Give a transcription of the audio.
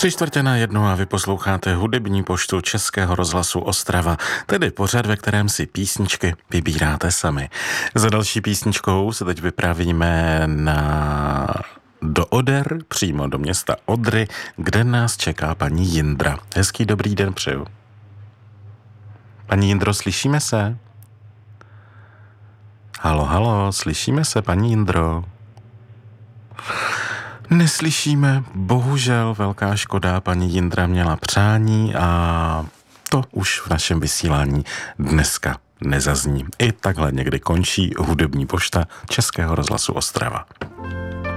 3:45 a vy posloucháte hudební poštu Českého rozhlasu Ostrava, tedy pořad, ve kterém si písničky vybíráte sami. Za další písničkou se teď vypravíme do Oder, přímo do města Odry, kde nás čeká paní Jindra. Hezký dobrý den přeju. Paní Jindro, slyšíme se? Halo, slyšíme se, paní Jindro? Neslyšíme, bohužel, velká škoda, paní Jindra měla přání a to už v našem vysílání dneska nezazní. I takhle někdy končí hudební pošta Českého rozhlasu Ostrava.